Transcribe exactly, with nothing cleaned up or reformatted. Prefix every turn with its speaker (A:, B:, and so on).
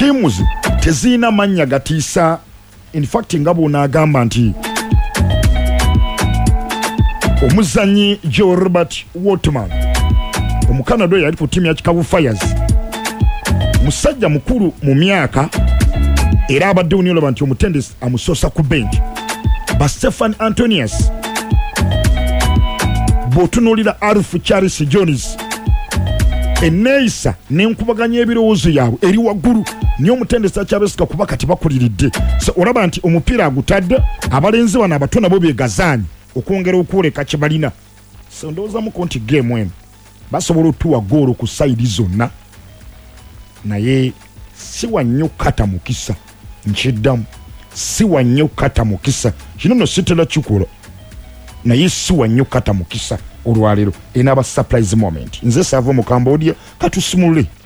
A: teams tezina manya gatiisa. In fact ngabo naagamba nti omuzanyi Joe Robert Wortman omukanado yali ku timu ya Chicago Fires, musajja mukulu mu myaka era abadde uniola nti omutendesi amusosa ku bench. Ba Stephen Antonius botunulira Alf Charles Jones eneisa nenkubaganya ebirowoozo yaabwe eri waggulu niyo omutendesi akyabesika kuba kati bakuliridde. So olaba nti omupiira agutadde abalenzi bano abato nabo beegazaanyi okwongera okwoleka kye balina. So ndowooza muko nti game eno basobola otuwa goolo ku sayidi zonna, naye si wannyo kata mukisa. Nkiddamu si wannyo kata mukisa. Kino nno sitera kikola naye si wannyo kata mukisa olwaleero enaaba surprise moment. Nze saava mu Cambodia katusumule.